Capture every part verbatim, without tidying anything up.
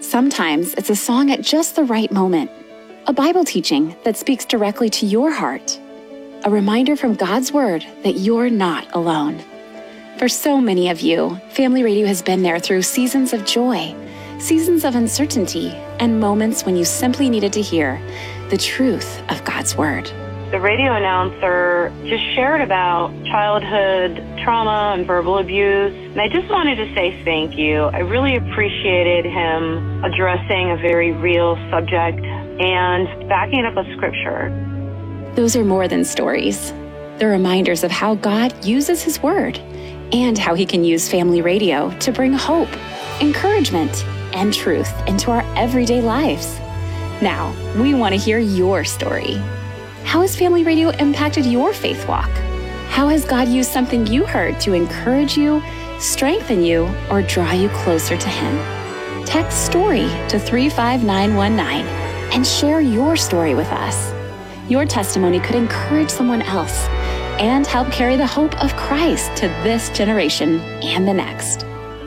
Sometimes it's a song at just the right moment, a Bible teaching that speaks directly to your heart, a reminder from God's Word that you're not alone. For so many of you, Family Radio has been there through seasons of joy, seasons of uncertainty, and moments when you simply needed to hear the truth of God's Word. The radio announcer just shared about childhood trauma and verbal abuse, and I just wanted to say thank you. I really appreciated him addressing a very real subject and backing it up with scripture. Those are more than stories. They're reminders of how God uses His Word and how He can use Family Radio to bring hope, encouragement, and truth into our everyday lives. Now, we want to hear your story. How has Family Radio impacted your faith walk? How has God used something you heard to encourage you, strengthen you, or draw you closer to Him? Text STORY to three five nine one nine and share your story with us. Your testimony could encourage someone else and help carry the hope of Christ to this generation and the next.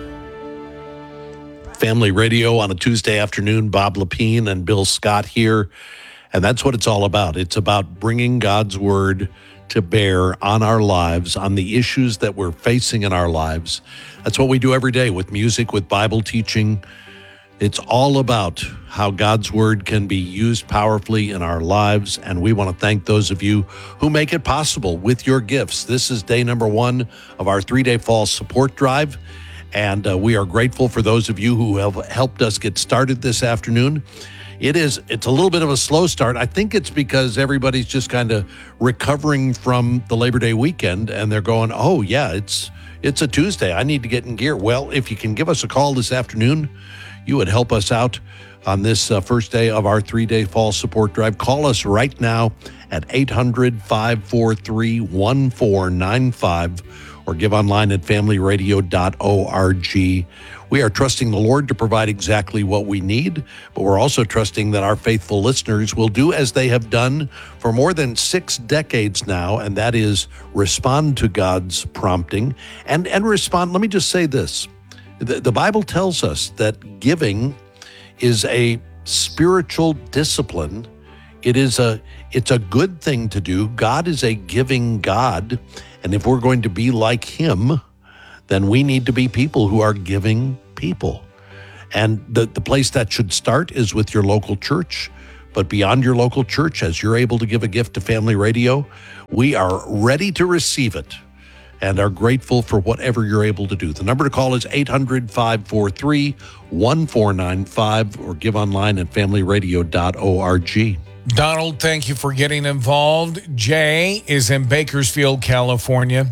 Family Radio on a Tuesday afternoon. Bob Lepine and Bill Scott here. And that's what it's all about. It's about bringing God's Word to bear on our lives, on the issues that we're facing in our lives. That's what we do every day with music, with Bible teaching. It's all about how God's Word can be used powerfully in our lives. And we want to thank those of you who make it possible with your gifts. This is day number one of our three-day fall support drive. And uh, we are grateful for those of you who have helped us get started this afternoon. It is, it's a little bit of a slow start. I think it's because everybody's just kind of recovering from the Labor Day weekend and they're going, oh yeah, it's it's a Tuesday. I need to get in gear. Well, if you can give us a call this afternoon, you would help us out on this uh, first day of our three-day fall support drive. Call us right now at eight hundred, five four three, one four nine five or give online at family radio dot org. We are trusting the Lord to provide exactly what we need, but we're also trusting that our faithful listeners will do as they have done for more than six decades now, and that is respond to God's prompting and, and respond. Let me just say this. The, the Bible tells us that giving is a spiritual discipline. It is a, it's a good thing to do. God is a giving God, and if we're going to be like Him, then we need to be people who are giving people. And the, the place that should start is with your local church. But beyond your local church, as you're able to give a gift to Family Radio, we are ready to receive it and are grateful for whatever you're able to do. The number to call is eight hundred, five four three, one four nine five or give online at family radio dot org. Donald, thank you for getting involved. Jay is in Bakersfield, California.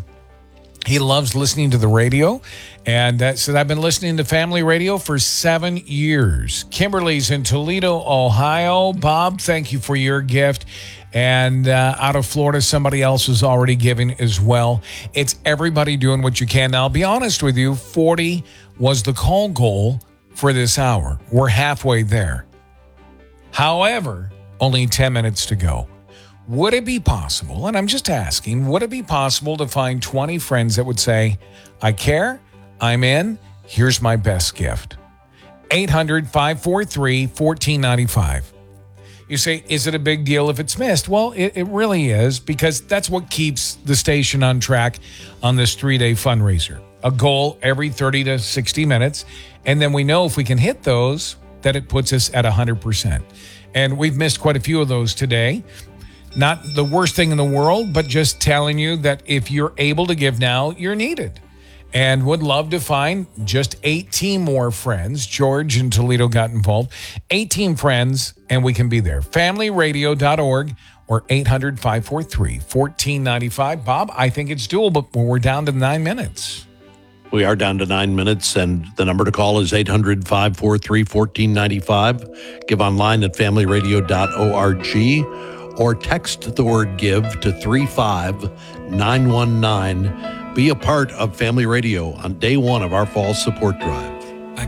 He loves listening to the radio, and uh, said, I've been listening to Family Radio for seven years. Kimberly's in Toledo, Ohio. Bob, thank you for your gift. And uh, out of Florida, somebody else is already giving as well. It's everybody doing what you can. Now, I'll be honest with you, forty was the call goal for this hour. We're halfway there. However, only ten minutes to go. Would it be possible, and I'm just asking, would it be possible to find twenty friends that would say, I care, I'm in, here's my best gift? eight hundred, five four three, one four nine five. You say, is it a big deal if it's missed? Well, it, it really is, because that's what keeps the station on track on this three-day fundraiser. A goal every thirty to sixty minutes, and then we know if we can hit those, that it puts us at one hundred percent. And we've missed quite a few of those today. Not the worst thing in the world, but just telling you that if you're able to give now, you're needed. And would love to find just eighteen more friends. George in Toledo got involved. eighteen friends, and we can be there. family radio dot org or eight hundred, five four three, one four nine five. Bob, I think it's doable, but we're down to nine minutes. We are down to nine minutes, and the number to call is eight hundred, five four three, one four nine five. Give online at family radio dot org or text the word give to three five nine one nine. Be a part of Family Radio on day one of our fall support drive.